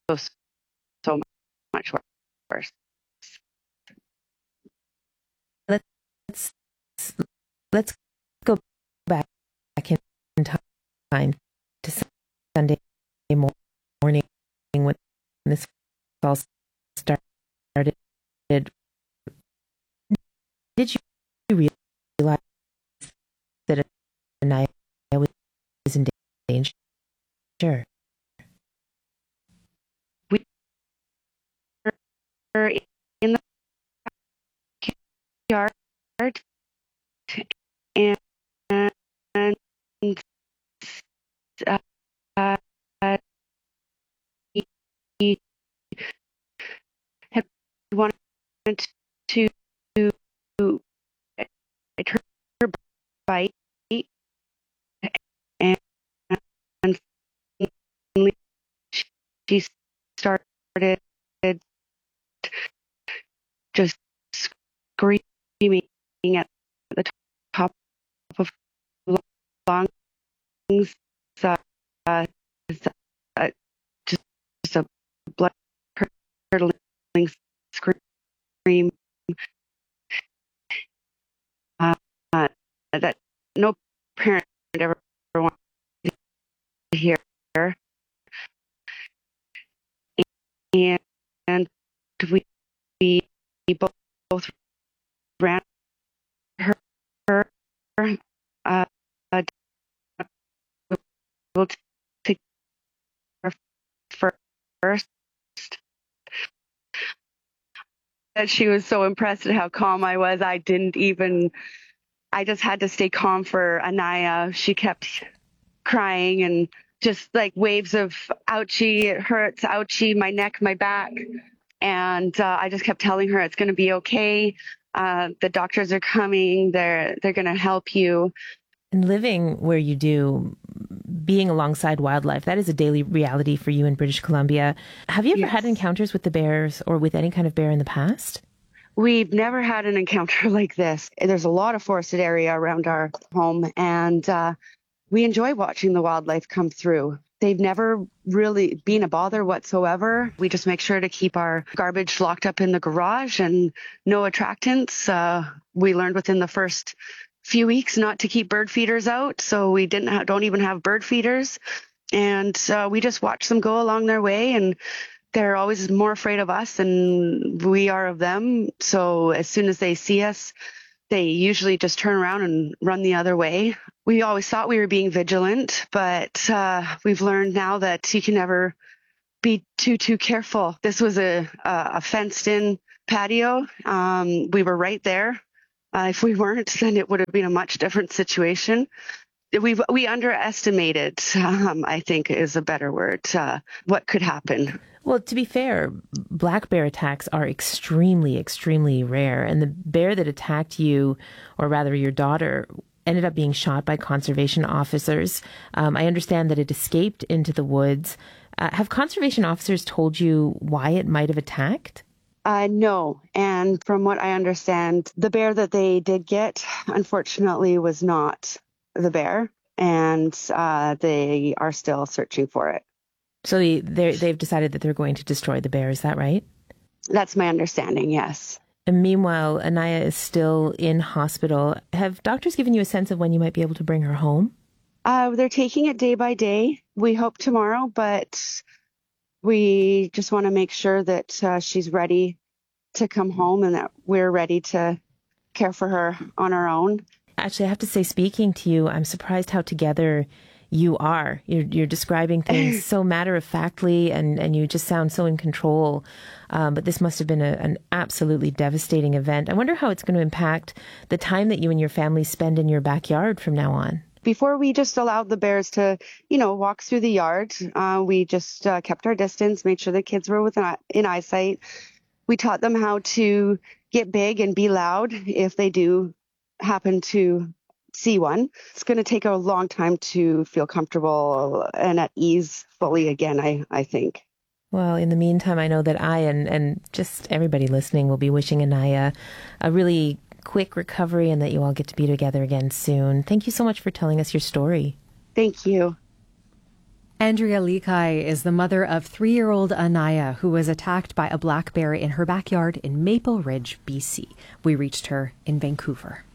so much worse. Let's let's go back in time to Sunday morning when this all started. Did you realize that Anaya was in danger? We were in the yard, and uh, he had wanted to hit her bite, and finally she started just screaming at the top of her lungs, uh, uh, just a blood curdling scream that no parent ever wanted to hear. And we both ran her uh, able to take her first. That she was so impressed at how calm I was. I just had to stay calm for Anaya. She kept crying and just like waves of ouchie, it hurts, ouchie, my neck, my back. And I just kept telling her it's going to be okay. The doctors are coming. They're going to help you. And living where you do, being alongside wildlife, that is a daily reality for you in British Columbia. Have you ever had encounters with the bears or with any kind of bear in the past? We've never had an encounter like this. There's a lot of forested area around our home, and we enjoy watching the wildlife come through. They've never really been a bother whatsoever. We just make sure to keep our garbage locked up in the garage and no attractants. We learned within the first few weeks not to keep bird feeders out, so we don't even have bird feeders. And we just watch them go along their way, and they're always more afraid of us than we are of them. So as soon as they see us, they usually just turn around and run the other way. We always thought we were being vigilant, but we've learned now that you can never be too careful. This was a fenced-in patio. We were right there. If we weren't, then it would have been a much different situation. We underestimated, I think is a better word, what could happen. Well, to be fair, black bear attacks are extremely, extremely rare. And the bear that attacked you, or rather your daughter, ended up being shot by conservation officers. I understand that it escaped into the woods. Have conservation officers told you why it might have attacked? No. And from what I understand, the bear that they did get, unfortunately, was not the bear. And they are still searching for it. So they've decided that they're going to destroy the bear. Is that right? That's my understanding, yes. And meanwhile, Anaya is still in hospital. Have doctors given you a sense of when you might be able to bring her home? They're taking it day by day. We hope tomorrow, but we just want to make sure that she's ready to come home and that we're ready to care for her on our own. Actually, I have to say, speaking to you, I'm surprised how together you are. You're describing things so matter-of-factly, and you just sound so in control. But this must have been an absolutely devastating event. I wonder how it's going to impact the time that you and your family spend in your backyard from now on. Before we just allowed the bears to, walk through the yard, we just kept our distance, made sure the kids were in eyesight. We taught them how to get big and be loud if they do happen to see one. It's going to take a long time to feel comfortable and at ease fully again, I think. Well, in the meantime, I know that I and just everybody listening will be wishing Anaya a really quick recovery and that you all get to be together again soon. Thank you so much for telling us your story. Thank you. Andrea Lekai is the mother of 3-year-old Anaya, who was attacked by a black bear in her backyard in Maple Ridge, BC. We reached her in Vancouver.